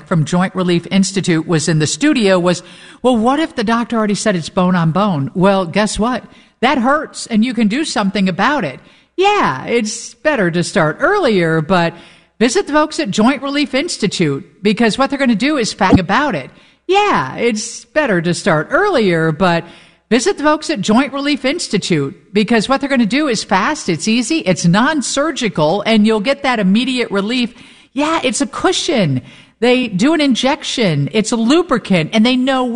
from Joint Relief Institute was in the studio was, well, what if the doctor already said it's bone on bone? Well, guess what? That hurts, and you can do something about it. Yeah, it's better to start earlier, but visit the folks at Joint Relief Institute, because what they're going to do is about it. Yeah, it's better to start earlier, but visit the folks at Joint Relief Institute, because what they're going to do is fast, it's easy, it's non-surgical, and you'll get that immediate relief. Yeah, it's a cushion. They do an injection. It's a lubricant, and they know